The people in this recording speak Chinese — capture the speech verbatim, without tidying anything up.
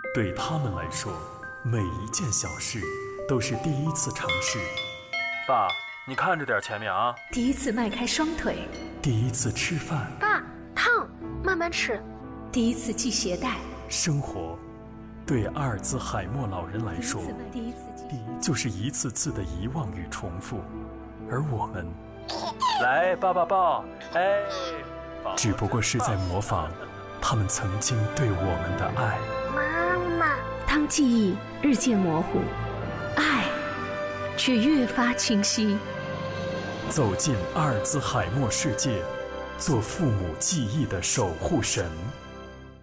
对他们来说，每一件小事都是第一次尝试。 爸，你看着点前面啊！ 第一次迈开双腿， 第一次吃饭。 爸，烫，慢慢吃。 第一次系鞋带。 生活，对阿尔兹海默老人来说， 第一次就是一次次的遗忘与重复，而我们， 来，抱抱抱，哎， 只不过是在模仿他们曾经对我们的爱。 妈妈， 当记忆日渐模糊，爱却越发清晰。 走进阿尔兹海默世界，做父母记忆的守护神。